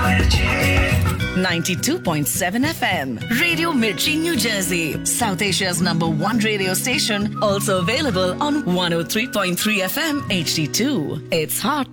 92.7 FM. Radio Mirchi, New Jersey. South Asia's #1 radio station. Also available on 103.3 FM HD2. It's hot